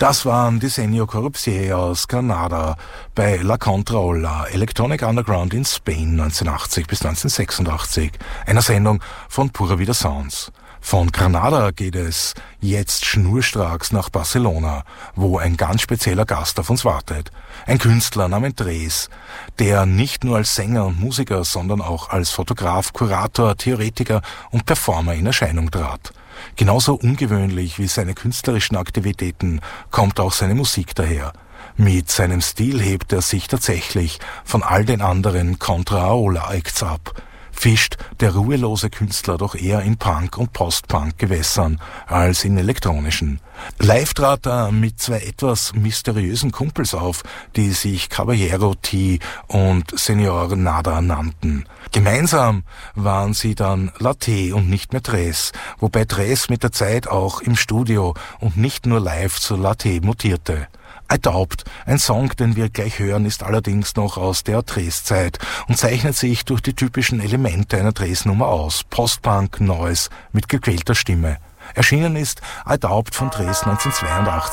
Das waren die Senor Corruptier aus Granada bei La Contraola, Electronic Underground in Spain 1980 bis 1986, einer Sendung von Pura Vida Sounds. Von Granada geht es jetzt schnurstracks nach Barcelona, wo ein ganz spezieller Gast auf uns wartet. Ein Künstler namens Dres, der nicht nur als Sänger und Musiker, sondern auch als Fotograf, Kurator, Theoretiker und Performer in Erscheinung trat. Genauso ungewöhnlich wie seine künstlerischen Aktivitäten kommt auch seine Musik daher. Mit seinem Stil hebt er sich tatsächlich von all den anderen Contraola-Acts ab. Fischt der ruhelose Künstler doch eher in Punk- und Post-Punk-Gewässern als in elektronischen. Live trat er mit zwei etwas mysteriösen Kumpels auf, die sich Caballero T und Senor Nada nannten. Gemeinsam waren sie dann Latte und nicht mehr Dres, wobei Dres mit der Zeit auch im Studio und nicht nur live zu Latte mutierte. I Doubt, ein Song, den wir gleich hören, ist allerdings noch aus der Dres-Zeit und zeichnet sich durch die typischen Elemente einer Dres-Nummer aus. Post-Punk, Noise mit gequälter Stimme. Erschienen ist I Doubt von Dres 1982.